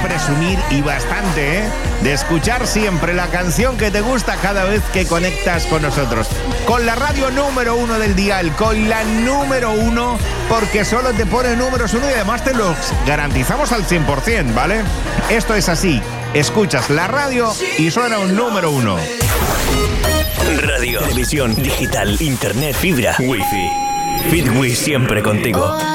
presumir y bastante, de escuchar siempre la canción que te gusta cada vez que conectas con nosotros. Con la radio número 1 del dial, con la número 1, porque solo te pone números 1 y además te los garantizamos al 100%, ¿vale? Esto es así. Escuchas la radio y suena un número 1. Radio, televisión, digital, internet, fibra, wifi. Fitwi siempre contigo.